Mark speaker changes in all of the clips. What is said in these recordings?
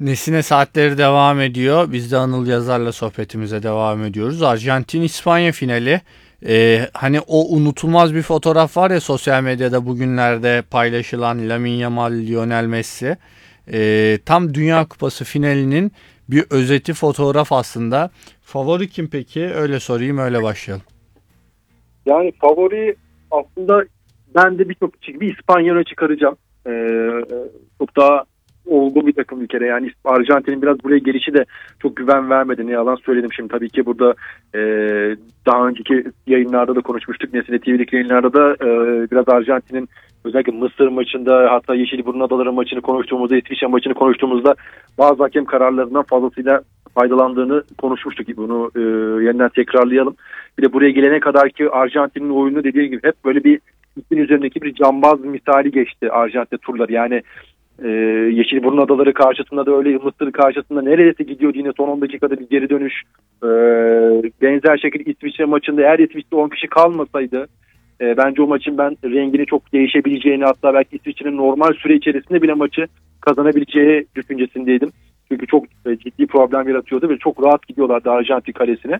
Speaker 1: Nesine Saatleri devam ediyor. Biz de Anıl Yazar'la sohbetimize devam ediyoruz. Arjantin-İspanya finali. Hani o unutulmaz bir fotoğraf var ya sosyal medyada bugünlerde paylaşılan Lamine Yamal, Lionel Messi. Tam Dünya Kupası finalinin bir özeti fotoğraf aslında. Favori kim peki? Öyle sorayım, öyle başlayalım.
Speaker 2: Yani favori aslında ben de birçok kişi gibi İspanya'ya çıkaracağım. Çok daha olgun bir takım bir kere. Yani Arjantin'in biraz buraya gelişi de çok güven vermedi. Ne yalan söyledim şimdi. Tabii ki burada daha önceki yayınlarda da konuşmuştuk. Nesne TV'deki yayınlarda da biraz Arjantin'in özellikle Mısır maçında, hatta Yeşilburnu Adaları maçını konuştuğumuzda, İsviçre maçını konuştuğumuzda bazı hakem kararlarından fazlasıyla faydalandığını konuşmuştuk. Bunu yeniden tekrarlayalım. Bir de buraya gelene kadar ki Arjantin'in oyunu dediğim gibi hep böyle bir ipin üzerindeki bir cambaz misali geçti Arjantin turları. Yani Yeşilburnu Adaları karşısında da öyle, Mısır karşısında neredeyse gidiyordu, yine son 10 dakikada bir geri dönüş. Benzer şekilde İsviçre maçında eğer İsviçre 10 kişi kalmasaydı bence o maçın ben rengini çok değişebileceğini, hatta belki İsviçre'nin normal süre içerisinde bile maçı kazanabileceği düşüncesindeydim. Çünkü çok ciddi problem yaratıyordu ve çok rahat gidiyorlardı Arjantin kalesine.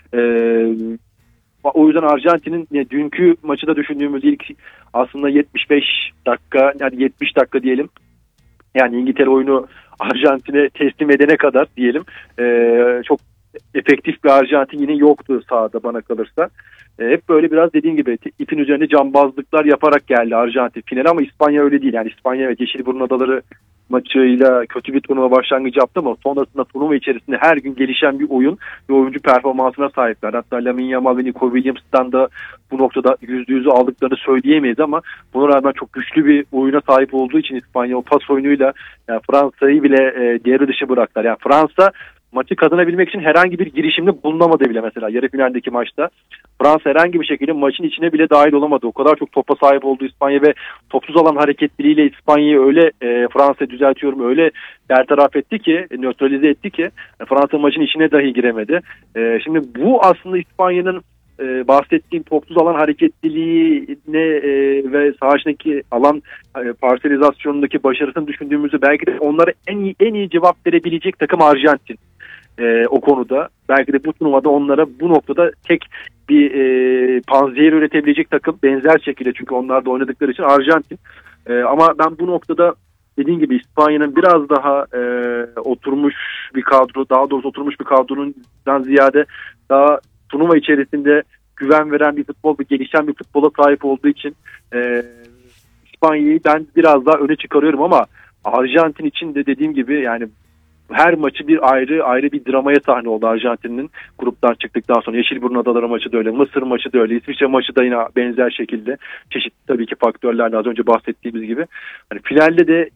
Speaker 2: O yüzden Arjantin'in dünkü maçı da düşündüğümüz ilk aslında 75 dakika, yani 70 dakika diyelim. Yani İngiltere oyunu Arjantin'e teslim edene kadar diyelim. Çok efektif bir Arjantin yine yoktu sahada bana kalırsa. Hep böyle biraz dediğim gibi ipin üzerinde cambazlıklar yaparak geldi Arjantin finale, ama İspanya öyle değil. Yani İspanya evet Yeşilburnu Adaları maçıyla kötü bir turnuva başlangıcı yaptı ama sonrasında turnuva içerisinde her gün gelişen bir oyun ve oyuncu performansına sahipler. Hatta Lamine Yamal ve Nico Williams'tan da bu noktada %100'ü aldıklarını söyleyemeyiz, ama buna rağmen çok güçlü bir oyuna sahip olduğu için İspanya o pas oyunuyla yani Fransa'yı bile devre dışı bıraktılar. Yani Fransa maçı kazanabilmek için herhangi bir girişimde bulunamadı bile mesela yarı finaldeki maçta. Fransa herhangi bir şekilde maçın içine bile dahil olamadı. O kadar çok topa sahip oldu İspanya ve topsuz alan hareketleriyle İspanya'yı öyle Fransa düzeltiyorum öyle bertaraf etti ki, nötralize etti ki Fransa maçın içine dahi giremedi. Şimdi bu aslında İspanya'nın bahsettiğim topsuz alan hareketliliğine ve saha içindeki alan parselizasyonundaki başarısını düşündüğümüzde belki de onlara en iyi cevap verebilecek takım Arjantin. O konuda belki de bu turnuvada onlara bu noktada tek bir panzehir üretebilecek takım benzer şekilde, çünkü onlar da oynadıkları için Arjantin. Ama ben bu noktada dediğim gibi İspanya'nın biraz daha oturmuş bir kadro, daha doğrusu oturmuş bir kadronundan ziyade daha turnuva içerisinde güven veren bir futbol, bir gelişen bir futbola sahip olduğu için İspanya'yı ben biraz daha öne çıkarıyorum, ama Arjantin için de dediğim gibi yani her maçı bir ayrı bir dramaya sahne oldu Arjantin'in gruptan çıktıktan sonra. Yeşilburnu Adaları maçı da öyle, Mısır maçı da öyle, İsviçre maçı da yine benzer şekilde çeşitli tabii ki faktörlerle az önce bahsettiğimiz gibi. Hani finalde de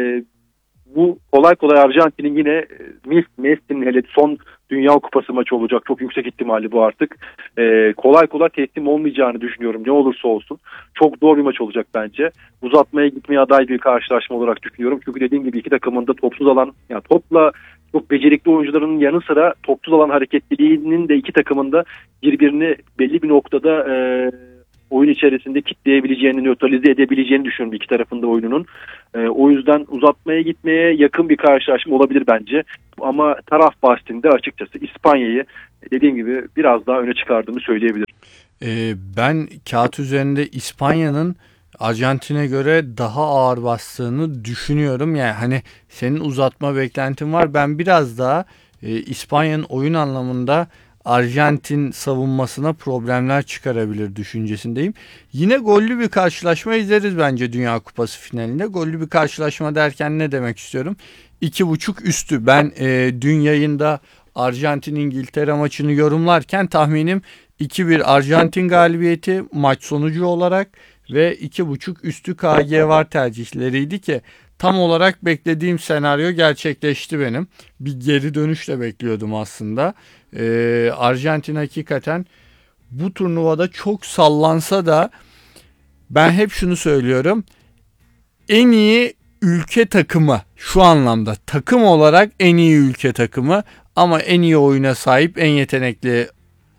Speaker 2: bu kolay kolay Arjantin'in yine Messi'nin hele son Dünya Kupası maçı olacak. Çok yüksek ihtimali bu artık. Kolay kolay teslim olmayacağını düşünüyorum ne olursa olsun. Çok zor bir maç olacak bence. Uzatmaya gitmeye aday bir karşılaşma olarak düşünüyorum. Çünkü dediğim gibi iki takımın da topsuz alan, yani topla çok becerikli oyuncuların yanı sıra topsuz alan hareketliliğinin de iki takımın da birbirini belli bir noktada oyun içerisinde kitleyebileceğini, nötralize edebileceğini düşünüyorum iki tarafında oyununun. O yüzden uzatmaya gitmeye yakın bir karşılaşma olabilir bence. Ama taraf bahsinde açıkçası İspanya'yı dediğim gibi biraz daha öne çıkardığımı söyleyebilirim.
Speaker 1: Ben kağıt üzerinde İspanya'nın Arjantin'e göre daha ağır bastığını düşünüyorum. Yani hani senin uzatma beklentin var. Ben biraz daha İspanya'nın oyun anlamında Arjantin savunmasına problemler çıkarabilir düşüncesindeyim. Yine gollü bir karşılaşma izleriz bence Dünya Kupası finalinde. Gollü bir karşılaşma derken ne demek istiyorum? 2.5 üstü. Ben dün yayında Arjantin-İngiltere maçını yorumlarken tahminim 2-1 Arjantin galibiyeti maç sonucu olarak ve 2.5 üstü KG var tercihleriydi ki tam olarak beklediğim senaryo gerçekleşti benim. Bir geri dönüşle bekliyordum aslında. Arjantin hakikaten bu turnuvada çok sallansa da ben hep şunu söylüyorum. En iyi ülke takımı şu anlamda takım olarak en iyi ülke takımı ama en iyi oyuna sahip, en yetenekli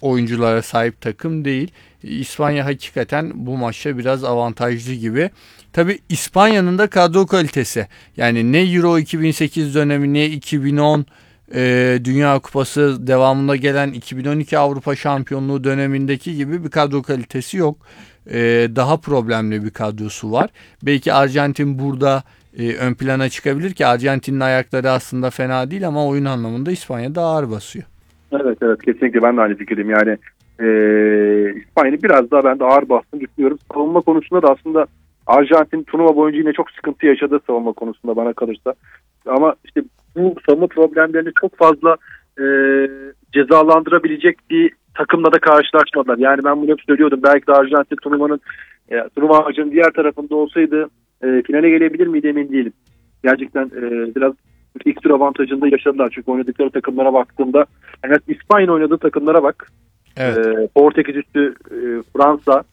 Speaker 1: oyunculara sahip takım değil. İspanya hakikaten bu maçta biraz avantajlı gibi. Tabii İspanya'nın da kadro kalitesi. Yani ne Euro 2008 dönemi ne 2010 Dünya Kupası devamında gelen 2012 Avrupa Şampiyonluğu dönemindeki gibi bir kadro kalitesi yok. Daha problemli bir kadrosu var. Belki Arjantin burada ön plana çıkabilir ki Arjantin'in ayakları aslında fena değil ama oyun anlamında İspanya daha ağır basıyor.
Speaker 2: Evet kesinlikle ben de aynı fikirdeyim. Yani İspanya'nın biraz daha ben de ağır bastığını düşünüyorum. Savunma konusunda da aslında Arjantin turnuva boyunca yine çok sıkıntı yaşadı savunma konusunda bana kalırsa. Ama işte bu savunma problemlerini çok fazla cezalandırabilecek bir takımla da karşılaşmadılar. Yani ben bunu hep söylüyordum. Belki de Arjantin turnuva ağacının diğer tarafında olsaydı finale gelebilir miydi emin değilim. Gerçekten biraz ilk tur avantajında yaşadılar. Çünkü oynadıkları takımlara baktığımda yani İspanya oynadığı takımlara bak.
Speaker 1: Evet.
Speaker 2: Portekiz üstü Fransa,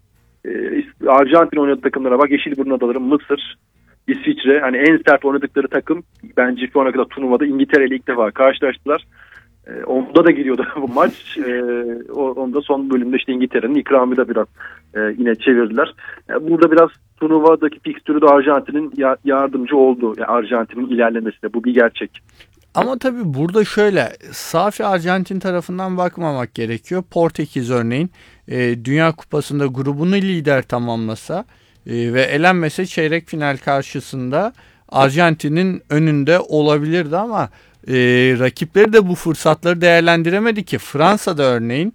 Speaker 2: Arjantin oynadığı takımlara bak. Yeşilburnu Adaları, Mısır, İsviçre. Hani en sert oynadıkları takım bence şu ana kadar turnuvada İngiltere ile ilk defa karşılaştılar. Onda da giriyordu bu maç. Onda son bölümde işte İngiltere'nin ikramı da biraz yine çevirdiler. Burada biraz turnuvadaki fikstürü de Arjantin'in yardımcı oldu. Yani Arjantin'in ilerlemesine bu bir gerçek.
Speaker 1: Ama tabii burada şöyle safi Arjantin tarafından bakmamak gerekiyor. Portekiz örneğin Dünya Kupası'nda grubunu lider tamamlasa ve elenmese çeyrek final karşısında Arjantin'in önünde olabilirdi ama rakipleri de bu fırsatları değerlendiremedi ki. Fransa'da örneğin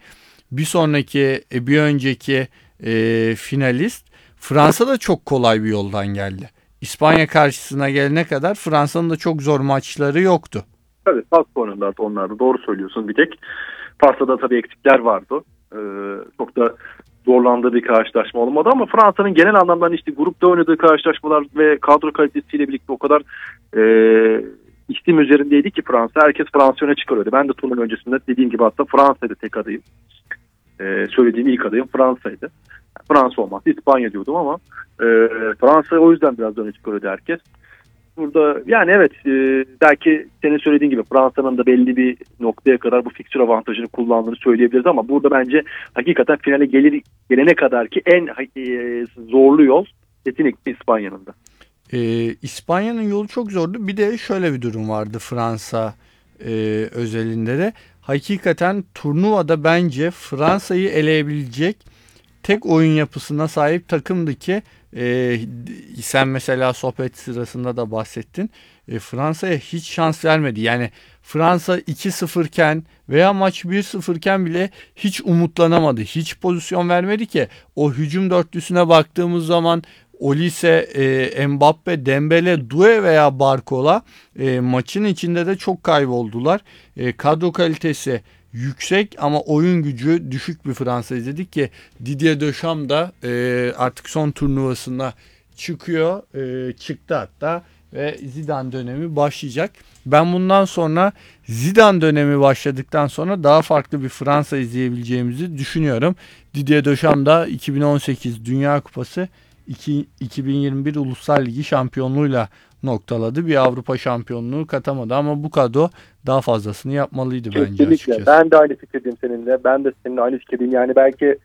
Speaker 1: bir önceki finalist Fransa da çok kolay bir yoldan geldi. İspanya karşısına gelene kadar Fransa'nın da çok zor maçları yoktu.
Speaker 2: Tabii pas oynadılar onlarda, doğru söylüyorsun bir tek. Pastada tabii eksikler vardı. Çok da zorlandığı bir karşılaşma olmadı ama Fransa'nın genel anlamda işte grupta oynadığı karşılaşmalar ve kadro kalitesiyle birlikte o kadar istim üzerindeydi ki Fransa. Herkes Fransa öne çıkarıyordu. Ben de turnuva öncesinde dediğim gibi hatta Fransa'ydı tek adayım. Söylediğim ilk adayım Fransa'ydı. Fransa olmazsa İspanya diyordum ama Fransa o yüzden biraz öne çıkarıyordu herkes. Burada yani evet belki senin söylediğin gibi Fransa'nın da belli bir noktaya kadar bu fikstür avantajını kullandığını söyleyebiliriz ama burada bence hakikaten finale gelene kadar ki en zorlu yol kesinlikle İspanya'nın da.
Speaker 1: İspanya'nın yolu çok zordu. Bir de şöyle bir durum vardı Fransa özelinde de. Hakikaten turnuvada bence Fransa'yı eleyebilecek tek oyun yapısına sahip takımdı ki sen mesela sohbet sırasında da bahsettin. Fransa'ya hiç şans vermedi. Yani Fransa 2-0 iken veya maç 1-0 iken bile hiç umutlanamadı. Hiç pozisyon vermedi ki. O hücum dörtlüsüne baktığımız zaman Olise, Mbappe, Dembele, Doué veya Barcola maçın içinde de çok kayboldular. Kadro kalitesi yüksek ama oyun gücü düşük bir Fransa izledik ki Didier Deschamps da artık son turnuvasına çıktı hatta ve Zidane dönemi başlayacak. Ben bundan sonra Zidane dönemi başladıktan sonra daha farklı bir Fransa izleyebileceğimizi düşünüyorum. Didier Deschamps da 2018 Dünya Kupası 2021 Uluslar Ligi şampiyonluğuyla noktaladı. Bir Avrupa şampiyonluğu katamadı ama bu kadro daha fazlasını yapmalıydı bence açıkçası.
Speaker 2: Ben de aynı fikirdeyim seninle. Ben de seninle aynı fikirdeyim. Yani belki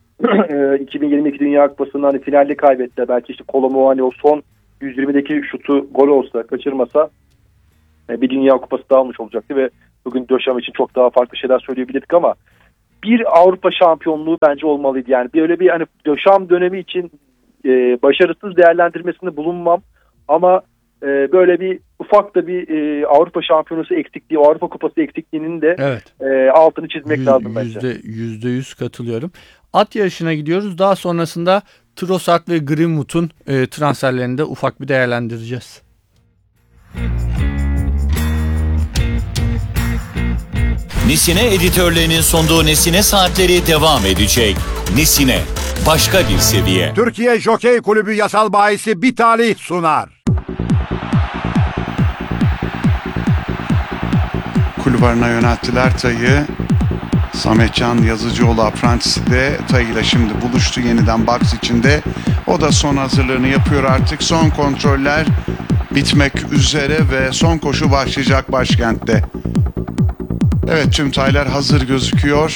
Speaker 2: 2022 Dünya Kupası'nın hani finalde kaybetti. Belki işte Kolomuani o son 120'deki şutu gol olsa, kaçırmasa bir Dünya Kupası daha almış olacaktı ve bugün Deschamps için çok daha farklı şeyler söyleyebilirdik ama bir Avrupa şampiyonluğu bence olmalıydı. Yani böyle bir hani Deschamps dönemi için başarısız değerlendirmesinde bulunmam ama böyle bir ufak da bir Avrupa şampiyonası eksikliği, Avrupa kupası eksikliğinin de
Speaker 1: evet.
Speaker 2: Altını çizmek lazım bence.
Speaker 1: %100 katılıyorum. At yarışına gidiyoruz. Daha sonrasında Trossard ve Greenwood'un transferlerini de ufak bir değerlendireceğiz.
Speaker 3: Nesine editörlerinin sunduğu Nesine Saatleri devam edecek. Nesine, başka bir seviye.
Speaker 4: Türkiye Jokey Kulübü yasal bahisi Bitali sunar.
Speaker 5: Kulvarına yönelttiler Tay'ı. Sametcan Yazıcıoğlu Apprentice'de Tay ile şimdi buluştu yeniden box içinde. O da son hazırlığını yapıyor artık. Son kontroller bitmek üzere ve son koşu başlayacak başkentte. Evet, tüm taylar hazır gözüküyor.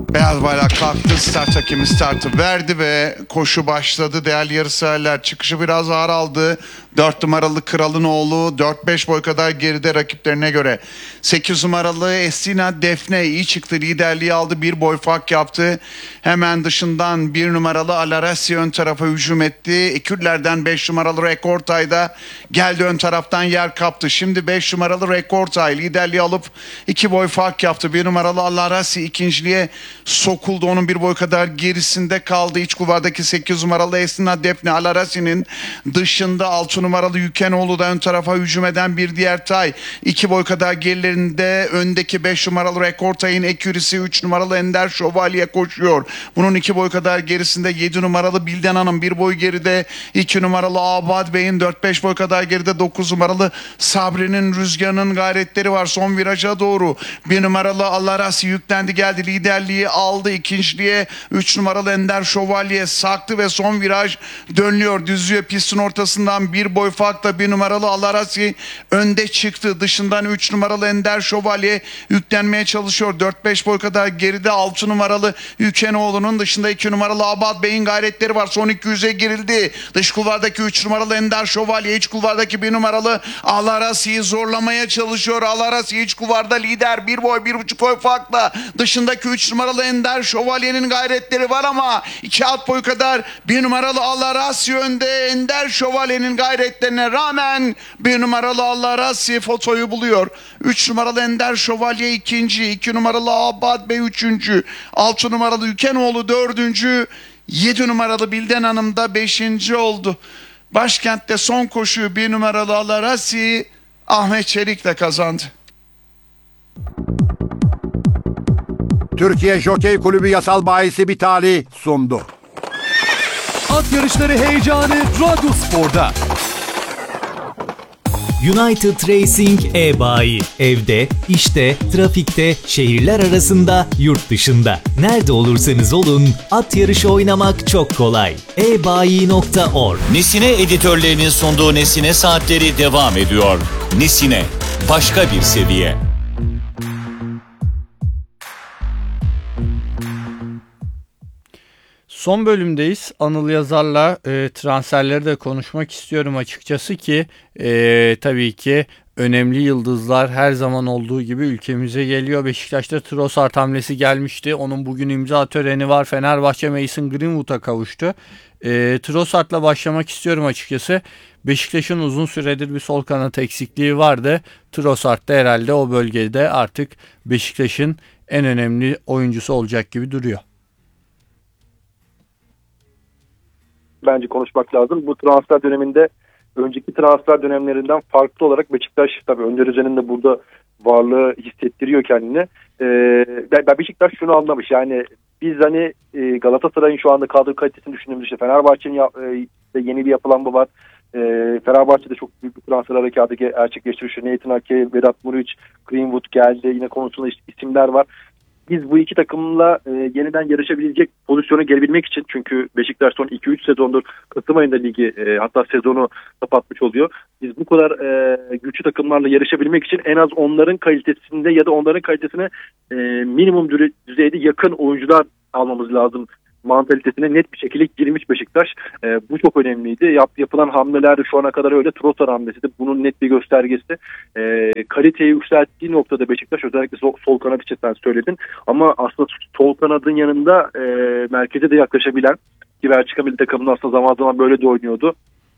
Speaker 5: Beyaz bayrak kalktı. Start hakemi startı verdi ve koşu başladı. Değerli yarışseverler, çıkışı biraz ağır aldı. 4 numaralı Kralın oğlu 4-5 boy kadar geride rakiplerine göre. 8 numaralı Estina Defne iyi çıktı. Liderliği aldı. 1 boy fark yaptı. Hemen dışından 1 numaralı Alarasi ön tarafa hücum etti. Ekürlerden 5 numaralı Rekortay'da geldi, ön taraftan yer kaptı. Şimdi 5 numaralı Rekortay liderliği alıp 2 boy fark yaptı. 1 numaralı Alarasi ikinciliğe sokuldu. Onun 1 boy kadar gerisinde kaldı. İç kulvardaki 8 numaralı Estina Defne Alarasi'nin dışında 6 numaralı Yükenoğlu da ön tarafa hücum eden bir diğer tay. 2 boy kadar gerilerinde öndeki 5 numaralı Rekortay'ın ekürisi 3 numaralı Ender Şövalye koşuyor. Bunun 2 boy kadar gerisinde 7 numaralı Bilden Hanım, 1 boy geride 2 numaralı Abad Bey'in, 4-5 boy kadar geride 9 numaralı Sabri'nin Rüzgar'ın gayretleri var. Son viraja doğru 1 numaralı Alarasi yüklendi geldi, liderliği aldı. İkinciliğe 3 numaralı Ender Şövalye saktı ve son viraj dönüyor. Düzlüğe pistin ortasından 1 boy farkla 1 numaralı Alarasi önde çıktı. Dışından 3 numaralı Ender Şövalye yüklenmeye çalışıyor. 4-5 boy kadar geride 6 numaralı Yükenoğlu'nun, dışında 2 numaralı Abad Bey'in gayretleri var. Son 200'e girildi. Dış kulvardaki 3 numaralı Ender Şövalye, iç kulvardaki 1 numaralı Alarasi'yi zorlamaya çalışıyor. Alarasi iç kulvarda lider, 1 boy 1,5 boy farkla. Dışındaki 3 numaralı Ender Şövalye'nin gayretleri var ama 2 alt boy kadar 1 numaralı Alarasi önde. Ender Şövalye'nin gayretlerine rağmen 1 numaralı Alarasi fotoyu buluyor. 3 numaralı Ender Şövalye ikinci, 2 numaralı Abad Bey üçüncü, 6 numaralı Yükenoğlu dördüncü, 7 numaralı Bilden Hanım da 5. oldu. Başkentte son koşuyu 1 numaralı Alarasi Ahmet Çelik'le kazandı.
Speaker 4: Türkiye Jokey Kulübü yasal bahisi Bitali sundu.
Speaker 6: At yarışları heyecanı Radyospor'da.
Speaker 7: United Racing e-bayi. Evde, işte, trafikte, şehirler arasında, yurt dışında. Nerede olursanız olun, at yarışı oynamak çok kolay. ebayi.org.
Speaker 3: Nesine editörlerinin sunduğu Nesine Saatleri devam ediyor. Nesine, başka bir seviye.
Speaker 1: Son bölümdeyiz. Anıl Yazar'la transferleri de konuşmak istiyorum açıkçası ki tabii ki önemli yıldızlar her zaman olduğu gibi ülkemize geliyor. Beşiktaş'ta Trossard hamlesi gelmişti. Onun bugün imza töreni var. Fenerbahçe Mason Greenwood'a kavuştu. Trossard'la başlamak istiyorum açıkçası. Beşiktaş'ın uzun süredir bir sol kanat eksikliği vardı. Trossard da herhalde o bölgede artık Beşiktaş'ın en önemli oyuncusu olacak gibi duruyor.
Speaker 2: Bence konuşmak lazım. Bu transfer döneminde önceki transfer dönemlerinden farklı olarak Beşiktaş, tabii Önder Özen'in de burada varlığı hissettiriyor kendine. Ben Beşiktaş şunu anlamış, yani biz hani Galatasaray'ın şu anda kadro kalitesini düşündüğümüz, işte Fenerbahçe'nin yeni bir yapılanma var. Fenerbahçe'de çok büyük bir transfer harekatı gerçekleştiriyor. Nathan Ake, Vedat Muriç, Greenwood geldi. Yine konusunda isimler var. Biz bu iki takımla yeniden yarışabilecek pozisyona gelebilmek için, çünkü Beşiktaş son 2-3 sezondur Kasım ayında ligi hatta sezonu kapatmış oluyor. Biz bu kadar güçlü takımlarla yarışabilmek için en az onların kalitesinde ya da onların kalitesine minimum düzeyde yakın oyuncular almamız lazım mantalitesine net bir şekilde girmiş Beşiktaş. Bu çok önemliydi. Yapılan hamleler de şu ana kadar öyle. Trossard hamlesi de bunun net bir göstergesi. Kaliteyi yükselttiği noktada Beşiktaş, özellikle sol kanat için sen söyledin. Ama aslında sol kanadın yanında merkeze de yaklaşabilen, ki Belçika milli takımının aslında zaman zaman böyle de oynuyordu.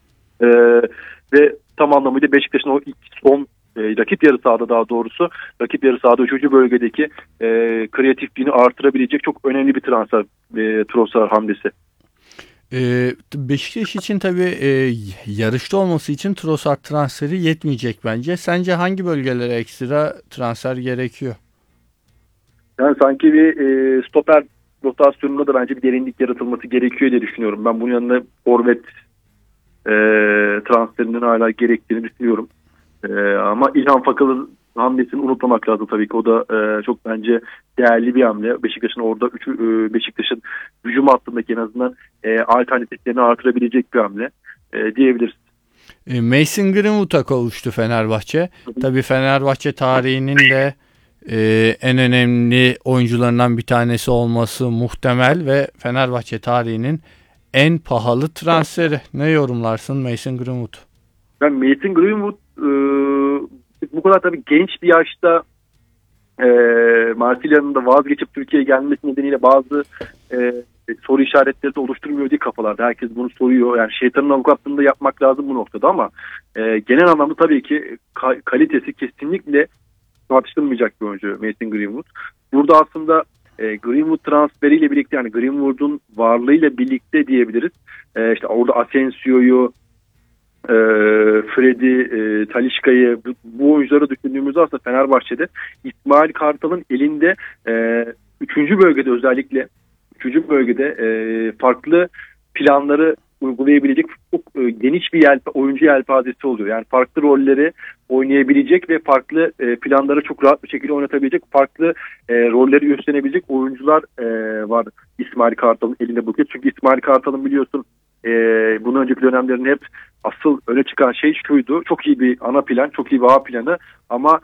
Speaker 2: Ve tam anlamıyla Beşiktaş'ın o son rakip yarı sahada, daha doğrusu rakip yarı sahada 3. bölgedeki kreatifliğini artırabilecek çok önemli bir transfer Trossard hamlesi.
Speaker 1: Beşiktaş için tabii yarışta olması için Trossard transferi yetmeyecek bence. Sence hangi bölgelere ekstra transfer gerekiyor?
Speaker 2: Yani sanki bir stoper rotasyonunda da bence bir derinlik yaratılması gerekiyor diye düşünüyorum. Ben bunun yanında forvet transferinin hala gerektiğini düşünüyorum. Ama İlhan Fakalı hamlesini unutmamak lazım tabii ki. O da çok bence değerli bir hamle. Beşiktaş'ın orada Beşiktaş'ın hücum hattındaki en azından alternatiflerini artırabilecek bir hamle diyebiliriz.
Speaker 1: Mason Greenwood'a kavuştu Fenerbahçe. Tabii Fenerbahçe tarihinin de en önemli oyuncularından bir tanesi olması muhtemel ve Fenerbahçe tarihinin en pahalı transferi. Ne yorumlarsın Mason Greenwood?
Speaker 2: Ben Mason Greenwood bu kadar tabii genç bir yaşta Marsilya'nın da vazgeçip Türkiye'ye gelmesi nedeniyle bazı soru işaretleri de oluşturmuyor diye kafalarda. Herkes bunu soruyor. Yani şeytanın avukatlığını da yapmak lazım bu noktada ama genel anlamda tabii ki kalitesi kesinlikle tartışılmayacak bir oyuncu Mason Greenwood. Burada aslında Greenwood transferiyle birlikte, yani Greenwood'un varlığıyla birlikte diyebiliriz. İşte orada Asensio'yu, Fred'i, Talisca'yı, bu oyuncuları düşündüğümüzde aslında Fenerbahçe'de İsmail Kartal'ın elinde 3. bölgede, özellikle 3. bölgede farklı planları uygulayabilecek çok geniş bir oyuncu yelpazesi oluyor. Yani farklı rolleri oynayabilecek ve farklı planları çok rahat bir şekilde oynatabilecek, farklı rolleri üstlenebilecek oyuncular var İsmail Kartal'ın elinde bugün. Çünkü İsmail Kartal'ın biliyorsun bundan önceki dönemlerin hep asıl öne çıkan şey şuydu: çok iyi bir ana plan, çok iyi bir A planı ama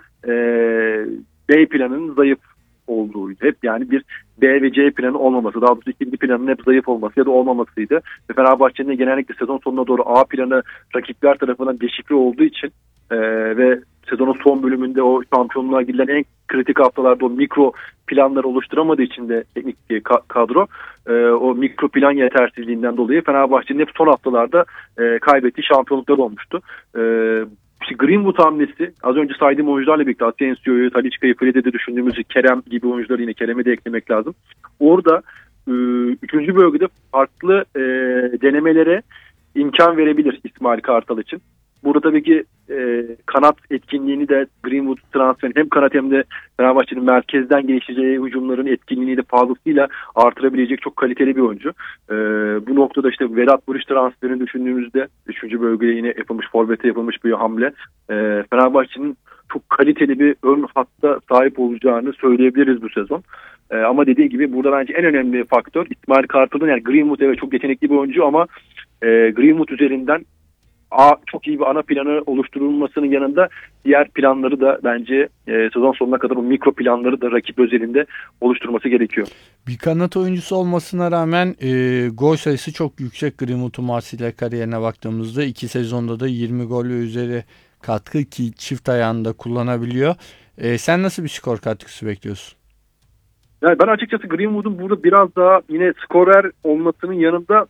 Speaker 2: B planının zayıf olduğuydu. Hep yani bir B ve C planı olmaması, daha doğrusu ikinci planın hep zayıf olması ya da olmamasıydı. Ve Fenerbahçe'nin genellikle sezon sonuna doğru A planı rakipler tarafından deşifre olduğu için ve sezonun son bölümünde o şampiyonluğa gidilen en kritik haftalarda o mikro planları oluşturamadığı için de teknik kadro o mikro plan yetersizliğinden dolayı Fenerbahçe'nin hep son haftalarda kaybettiği şampiyonluklar olmuştu. İşte Greenwood hamlesi, az önce saydığım oyuncularla birlikte Asensio'yu, Talisca'yı, Fred'i düşündüğümüz Kerem gibi oyuncuları, yine Kerem'i de eklemek lazım. Orada 3. bölgede farklı denemelere imkan verebilir İsmail Kartal için. Burada tabii ki kanat etkinliğini de Greenwood transferin hem kanat hem de Fenerbahçe'nin merkezden gelişeceği hücumların etkinliğini de fazlasıyla artırabilecek çok kaliteli bir oyuncu. Bu noktada işte Vedat Muriç transferini düşündüğümüzde 3. bölgeye yine yapılmış, forvete yapılmış bir hamle. Fenerbahçe'nin çok kaliteli bir ön hatta sahip olacağını söyleyebiliriz bu sezon. Ama dediğim gibi burada bence en önemli faktör İsmail Kartal'ın, yani Greenwood evet çok yetenekli bir oyuncu ama Greenwood üzerinden çok iyi bir ana planı oluşturulmasının yanında diğer planları da bence sezon sonuna kadar o mikro planları da rakip özelinde oluşturması gerekiyor.
Speaker 1: Bir kanat oyuncusu olmasına rağmen gol sayısı çok yüksek Greenwood'un Marsilya kariyerine baktığımızda. 2 sezonda da 20 gol ve üzeri katkı, ki çift ayağında kullanabiliyor. Sen nasıl bir skor katkısı bekliyorsun?
Speaker 2: Yani ben açıkçası Greenwood'un burada biraz daha yine skorer olmasının yanında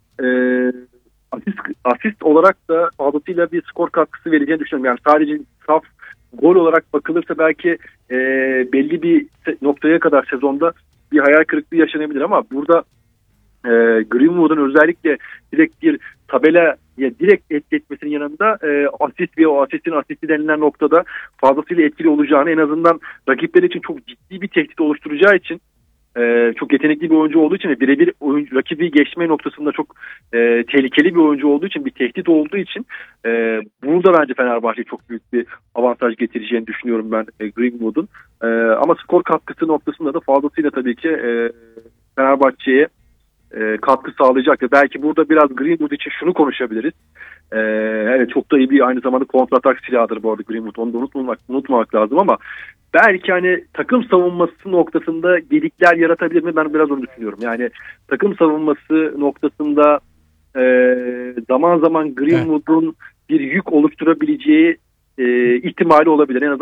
Speaker 2: asist olarak da fazlasıyla bir skor katkısı vereceğini düşünüyorum. Yani sadece saf gol olarak bakılırsa belki belli bir noktaya kadar sezonda bir hayal kırıklığı yaşanabilir ama burada Greenwood'un özellikle direkt bir tabelaya direkt etki etmesinin yanında asist ve o asistin asisti denilen noktada fazlasıyla etkili olacağını, en azından rakipler için çok ciddi bir tehdit oluşturacağı için, çok yetenekli bir oyuncu olduğu için ve birebir rakibi geçme noktasında çok tehlikeli bir oyuncu olduğu için, bir tehdit olduğu için burada bence Fenerbahçe çok büyük bir avantaj getireceğini düşünüyorum ben Greenwood'un. Ama skor katkısı noktasında da fazlasıyla tabii ki Fenerbahçe'ye katkı sağlayacak ve belki burada biraz Greenwood için şunu konuşabiliriz. Evet, çok da iyi bir aynı zamanda kontratak silahıdır bu arada Greenwood. Onu da unutmamak lazım ama belki hani takım savunması noktasında gedikler yaratabilir mi? Ben biraz onu düşünüyorum. Yani takım savunması noktasında zaman zaman Greenwood'un bir yük oluşturabileceği ihtimali olabilir. En azından